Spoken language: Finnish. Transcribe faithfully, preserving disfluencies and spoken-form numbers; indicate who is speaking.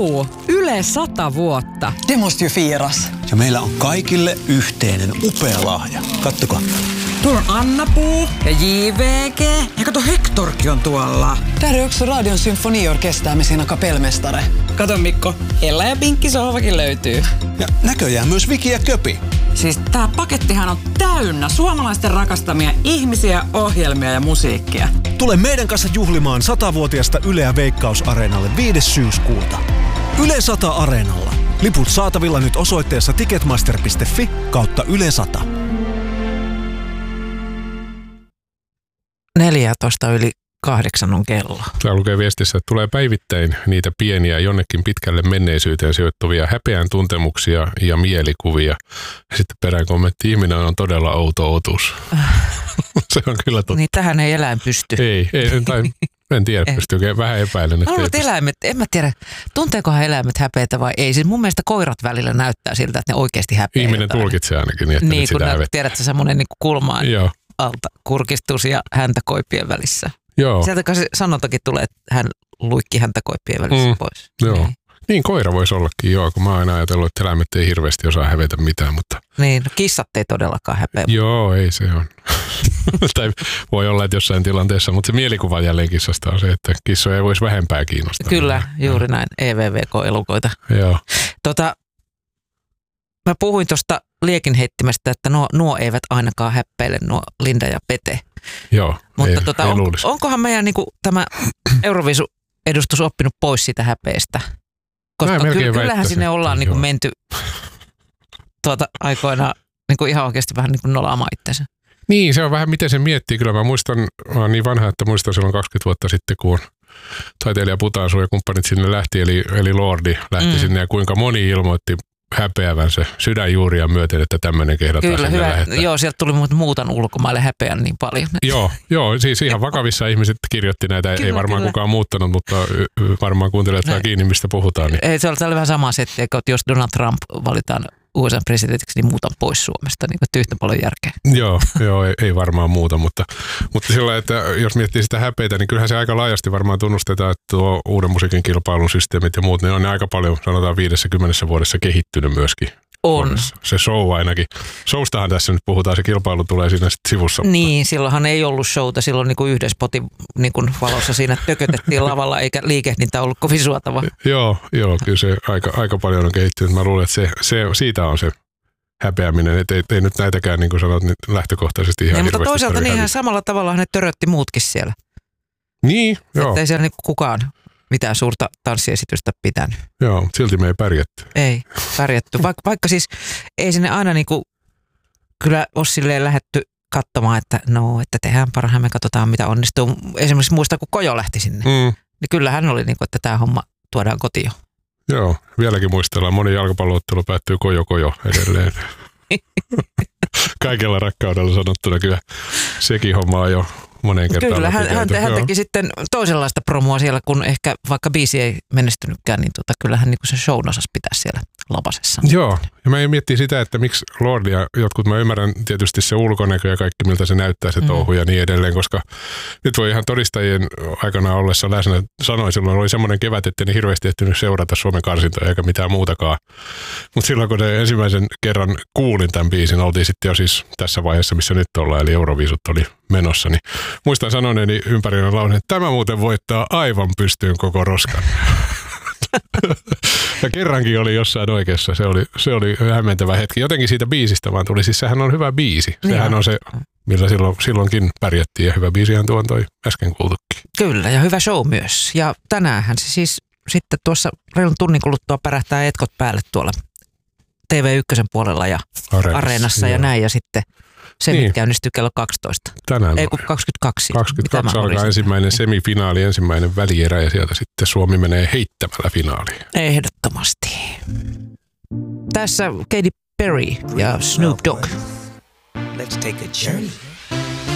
Speaker 1: Vau! Yle sata vuotta.
Speaker 2: Det måste ju firas.
Speaker 3: Ja meillä on kaikille yhteinen upea lahja. Kattokaa.
Speaker 2: Tuolla on Anna-Puu ja J V G. Ja kato, Hectorkin on tuolla. Där är också Radion symfoniorkester med sina kapellmästare. Kato Mikko, Ella ja Pinkki sohvakin löytyy.
Speaker 3: Ja näköjään myös Viki ja Köpi.
Speaker 2: Siis tää pakettihan on täynnä suomalaisten rakastamia ihmisiä, ohjelmia ja musiikkia.
Speaker 4: Tule meidän kanssa juhlimaan satavuotiaasta Yleä Veikkaus-areenalle viides syyskuuta. Yle sata Areenalla. Liput saatavilla nyt osoitteessa ticketmaster piste fi kautta Yle sata.
Speaker 1: neljätoista yli kahdeksan on kello.
Speaker 5: Täällä lukee viestissä, että tulee päivittäin niitä pieniä jonnekin pitkälle menneisyyteen sijoittuvia häpeän tuntemuksia ja mielikuvia. Ja sitten perään kommentti, ihminen on todella outo otus. Se on kyllä totta.
Speaker 1: Niin tähän ei eläin pysty.
Speaker 5: Ei, ei tai en tiedä, pystyy vähän epäilen.
Speaker 1: Että Haluat eläimet, en mä tiedä, tunteekohan eläimet häpeätä vai ei. Siis mun mielestä koirat välillä näyttää siltä, että ne oikeasti häpeää.
Speaker 5: Ihminen tulkitsee ainakin niin, että
Speaker 1: niin,
Speaker 5: nyt sitä hävettä.
Speaker 1: Niin, kun tiedät sä semmoinen niin kulmaan
Speaker 5: Joo.
Speaker 1: alta kurkistus ja häntäkoipien välissä.
Speaker 5: Joo.
Speaker 1: Sieltä se sanontakin tulee, että hän luikki häntäkoipien välissä mm, pois.
Speaker 5: Joo.
Speaker 1: Niin.
Speaker 5: niin koira voisi ollakin, joo, kun mä oon aina ajatellut, että eläimet ei hirveästi osaa hävetä mitään, mutta...
Speaker 1: Niin, no kissat ei todellakaan häpeä.
Speaker 5: Joo, ei se on. Tai voi olla, että jossain tilanteessa, mutta se mielikuva jälleen kissasta on se, että kissoja ei voisi vähempää kiinnostaa.
Speaker 1: Kyllä, juuri näin, E V V K-elukoita.
Speaker 5: Joo.
Speaker 1: Tota, mä puhuin tuosta liekinheittimestä, että nuo, nuo eivät ainakaan häppeile, nuo Linda ja Pete.
Speaker 5: Joo,
Speaker 1: Mutta
Speaker 5: ei,
Speaker 1: tota,
Speaker 5: ei
Speaker 1: on,
Speaker 5: luulisi.
Speaker 1: onkohan meidän niin kuin, tämä Euroviisu-edustus oppinut pois siitä häpeestä? Koska ky- kyllähän sinne ollaan niin kuin menty tuota aikoina niin kuin ihan oikeasti vähän niin kuin nolaamaan itsensä.
Speaker 5: Niin, se on vähän miten se miettii. Kyllä mä muistan, mä oon niin vanha, että muistan silloin kaksikymmentä vuotta sitten, kun taiteilija Putaansu ja kumppanit sinne lähti, eli, eli Lordi lähti mm. sinne, ja kuinka moni ilmoitti häpeävänsä sydänjuuria myöten, että tämmöinen kehdataan
Speaker 1: Kyllä,
Speaker 5: sinne
Speaker 1: hyvä.
Speaker 5: lähettää.
Speaker 1: Joo, sieltä tuli muutan ulkomaille häpeän niin paljon.
Speaker 5: Joo, joo, siis ihan vakavissa ihmiset kirjoitti näitä, kyllä, ei varmaan kyllä. kukaan muuttanut, mutta varmaan kuuntelijat saa kiinni, mistä puhutaan. Niin.
Speaker 1: Ei, se oli vähän sama setti, että jos Donald Trump valitaan U S A-presidentiksi, niin muutan pois Suomesta, niin kuin yhtä paljon järkeä.
Speaker 5: Joo, joo ei, ei varmaan muuta, mutta, mutta sillä että jos miettii sitä häpeitä, niin kyllähän se aika laajasti varmaan tunnustetaan, että tuo uuden musiikin kilpailun systeemit ja muut, ne on ne aika paljon, sanotaan viidessäkymmenessä vuodessa kehittynyt myöskin.
Speaker 1: On.
Speaker 5: Se show ainakin. Showstahan tässä nyt puhutaan, se kilpailu tulee siinä sitten sivussa.
Speaker 1: Niin, silloinhan ei ollut showta, silloin niin kuin yhden spotin niin kuin valossa siinä tökötettiin lavalla, eikä liikehdintä ollut kovin suotava.
Speaker 5: Joo, joo, kyllä se aika, aika paljon on kehittynyt. Mä luulen, että se, se, siitä on se häpeäminen, että ei, ei nyt näitäkään niin kuin sanot, niin lähtökohtaisesti ihan
Speaker 1: niin,
Speaker 5: hirveästi.
Speaker 1: Mutta toisaalta niinhän samalla tavalla ne törötti muutkin siellä.
Speaker 5: Niin, joo.
Speaker 1: Että ei siellä niin kukaan mitään suurta tanssiesitystä pitänyt.
Speaker 5: Joo, silti me ei pärjätty.
Speaker 1: Ei pärjätty, vaikka, vaikka siis ei sinne aina niinku kyllä ole silleen lähdetty katsomaan, että no, että tehdään parhaamme, katsotaan mitä onnistuu. Esimerkiksi muistaa, kun Kojo lähti sinne, mm. niin kyllä hän oli niinku, että tämä homma tuodaan kotiin.
Speaker 5: Joo, vieläkin muistellaan. Moni jalkapalloottelu päättyy Kojo Kojo edelleen. Kaikella rakkaudella sanottuna kyllä sekin homma on jo moneen kertaan.
Speaker 1: Kyllä, hän, hän, hän teki sitten toisenlaista promoa siellä, kun ehkä vaikka biisi ei menestynytkään, niin tota, kyllähän niin se shown osasi pitää siellä lapasessa.
Speaker 5: Joo, ja mä miettii sitä, että miksi Lordi ja jotkut, mä ymmärrän tietysti se ulkonäkö ja kaikki, miltä se näyttää se touhu mm. ja niin edelleen, koska nyt voi ihan todistajien aikana ollessa läsnä, sanoin silloin, oli semmoinen kevät, että ne hirveästi ehtinyt seurata Suomen karsintoja eikä mitään muutakaan. Mutta silloin, kun ne ensimmäisen kerran kuulin tämän biisin, oltiin sitten jo siis tässä vaiheessa, missä nyt ollaan, eli Euroviisut oli menossa, niin muistan sanoneeni ympärillä laulun, että tämä muuten voittaa aivan pystyyn koko roskan. Ja kerrankin oli jossain oikeassa. Se oli, se oli hämmentävä hetki. Jotenkin siitä biisistä vaan tuli. Siis sehän on hyvä biisi. Sehän niin on se, millä silloin, silloinkin pärjättiin. Ja hyvä biisihän tuon toi äsken kuultukin.
Speaker 1: Kyllä, ja hyvä show myös. Ja tänäänhän se siis sitten tuossa reilun tunnin kuluttua pärähtää etkot päälle tuolla T V yksi puolella ja Areenassa, Areenassa ja näin. Ja sitten se niin käynnistyy kello kaksitoista.
Speaker 5: Tänään
Speaker 1: ei kun kaksikymmentäkaksi.
Speaker 5: kaksikymmentäkaksi alkaa ensimmäinen semifinaali, ensimmäinen välierä ja sieltä sitten Suomi menee heittämällä finaaliin.
Speaker 1: Ehdottomasti. Tässä Katy Perry ja Snoop Dogg.
Speaker 6: Let's take a journey.